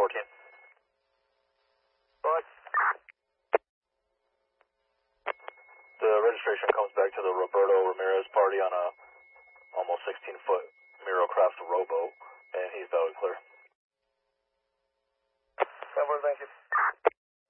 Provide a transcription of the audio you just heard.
14. Go ahead. The registration comes back to the Roberto Ramirez party on a almost 16-foot Mirocraft rowboat, and he's valid clear. 10-4, thank you.